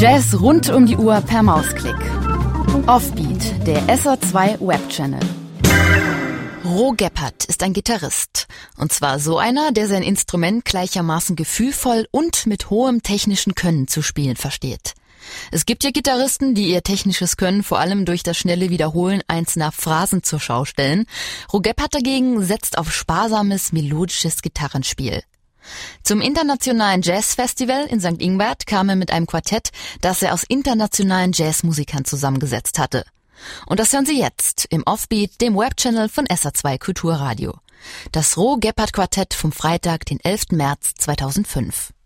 Jazz rund um die Uhr per Mausklick. Offbeat, der SR2 Webchannel. Ro Gebhardt ist ein Gitarrist. Und zwar so einer, der sein Instrument gleichermaßen gefühlvoll und mit hohem technischen Können zu spielen versteht. Es gibt ja Gitarristen, die ihr technisches Können vor allem durch das schnelle Wiederholen einzelner Phrasen zur Schau stellen. Ro Gebhardt dagegen setzt auf sparsames, melodisches Gitarrenspiel. Zum internationalen Jazzfestival in St. Ingbert kam er mit einem Quartett, das er aus internationalen Jazzmusikern zusammengesetzt hatte. Und das hören Sie jetzt im Offbeat, dem Webchannel von SR2 Kulturradio. Das Ro Gebhardt Quartett vom Freitag, den 11. März 2005.